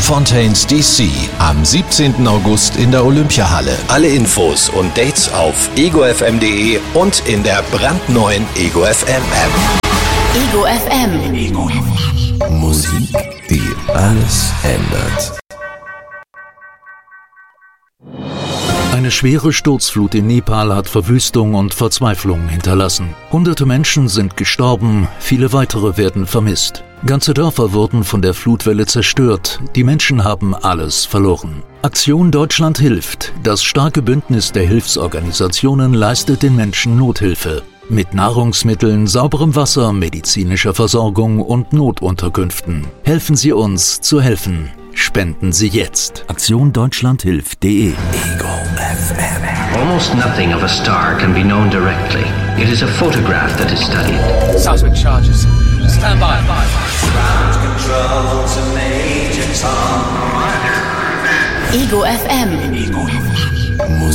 Fontaines DC am 17. August in der Olympiahalle. Alle Infos und Dates auf egofm.de und in der brandneuen Ego FM App. Ego FM. Ego FM. Musik, die alles ändert. Eine schwere Sturzflut in Nepal hat Verwüstung und Verzweiflung hinterlassen. Hunderte Menschen sind gestorben, viele weitere werden vermisst. Ganze Dörfer wurden von der Flutwelle zerstört, die Menschen haben alles verloren. Aktion Deutschland hilft, das starke Bündnis der Hilfsorganisationen, leistet den Menschen Nothilfe. Mit Nahrungsmitteln, sauberem Wasser, medizinischer Versorgung und Notunterkünften. Helfen Sie uns zu helfen. Spenden Sie jetzt. AktionDeutschlandHilft.de. Ego FM. Almost nothing of a star can be known directly. It is a photograph that is studied. Seismic charges. Stand by. Ground control to Major Tom. Ego FM. Ego FM. Musik.